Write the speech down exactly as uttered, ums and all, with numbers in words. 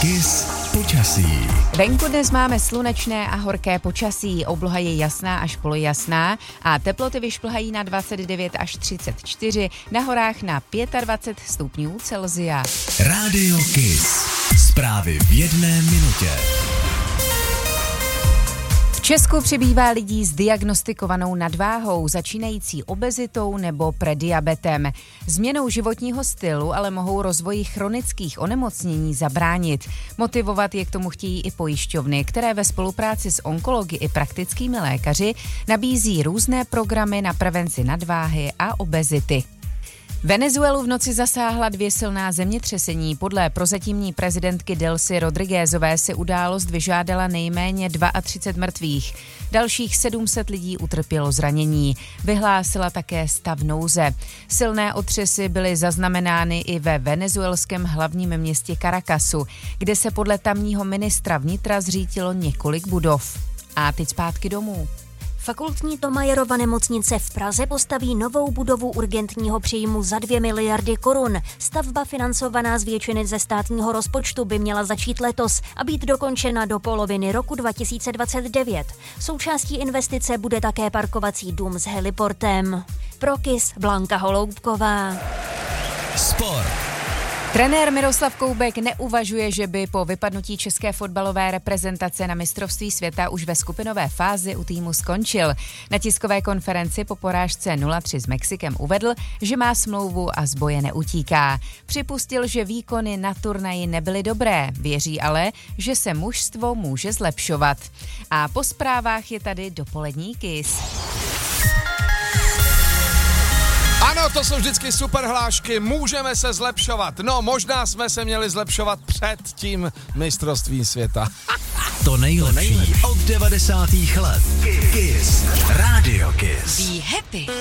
Kiss počasí. Venku dnes máme slunečné a horké počasí, obloha je jasná až polojasná a teploty vyšplhají na dvacet devět až třicet čtyři, na horách na dvacet pět stupňů Celsia. Rádio Kiss. Zprávy v jedné minutě. V Česku přibývá lidí s diagnostikovanou nadváhou, začínající obezitou nebo prediabetem. Změnou životního stylu ale mohou rozvoji chronických onemocnění zabránit. Motivovat je k tomu chtějí i pojišťovny, které ve spolupráci s onkology i praktickými lékaři nabízí různé programy na prevenci nadváhy a obezity. Venezuelu v noci zasáhla dvě silná zemětřesení. Podle prozatímní prezidentky Delcy Rodriguezové si událost vyžádala nejméně třicet dva mrtvých. Dalších sedm set lidí utrpělo zranění. Vyhlásila také stav nouze. Silné otřesy byly zaznamenány i ve venezuelském hlavním městě Caracasu, kde se podle tamního ministra vnitra zřítilo několik budov. A teď zpátky domů. Fakultní Thomayerova nemocnice v Praze postaví novou budovu urgentního příjmu za dvě miliardy korun. Stavba financovaná z většiny ze státního rozpočtu by měla začít letos a být dokončena do poloviny roku dva tisíce dvacet devět. Součástí investice bude také parkovací dům s heliportem. Pro Kiss Blanka Holoubková. Sport. Trenér Miroslav Koubek neuvažuje, že by po vypadnutí české fotbalové reprezentace na mistrovství světa už ve skupinové fázi u týmu skončil. Na tiskové konferenci po porážce nula tři s Mexikem uvedl, že má smlouvu a z boje neutíká. Připustil, že výkony na turnaji nebyly dobré, věří ale, že se mužstvo může zlepšovat. A po zprávách je tady dopolední Kiss. Ano, to jsou vždycky super hlášky, můžeme se zlepšovat. No, možná jsme se měli zlepšovat před tím mistrovstvím světa. To nejlepší od devadesátých let. Kiss. Rádio Kiss. Be happy.